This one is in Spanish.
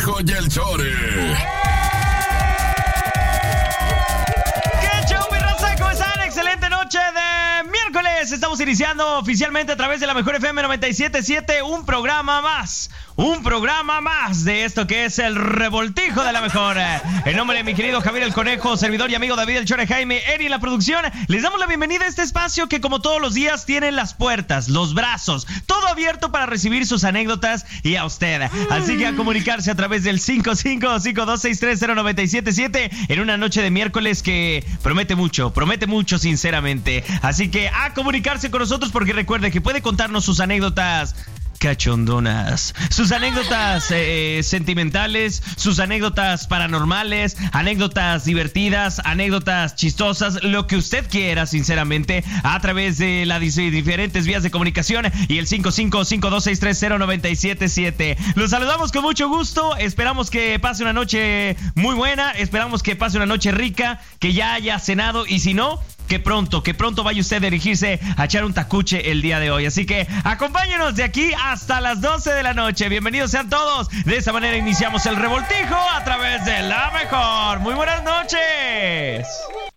Conejo y el Chore. ¡Qué show, mi raza! ¿Cómo están? Excelente noche de miércoles. Estamos iniciando oficialmente a través de la Mejor FM 97.7 un programa más de esto que es el Revoltijo de la Mejor. En nombre de mi querido Javier el Conejo, servidor y amigo David el Chore, Jaime, Eri en la producción, les damos la bienvenida a este espacio que como todos los días tiene las puertas, los brazos, todo abierto para recibir sus anécdotas y a usted. Así que a comunicarse a través del 5552630977 en una noche de miércoles que promete mucho sinceramente. Así que a comunicarse con nosotros porque recuerde que puede contarnos sus anécdotas cachondonas, sus anécdotas sentimentales, sus anécdotas paranormales, anécdotas divertidas, anécdotas chistosas, lo que usted quiera, sinceramente, a través de las diferentes vías de comunicación y el 5552630977. Los saludamos con mucho gusto, esperamos que pase una noche muy buena, esperamos que pase una noche rica, que ya haya cenado y si no, que pronto vaya usted a dirigirse a echar un tacuche el día de hoy. Así que acompáñenos de aquí hasta las 12 de la noche. Bienvenidos sean todos. De esta manera iniciamos el Revoltijo a través de La Mejor. Muy buenas noches.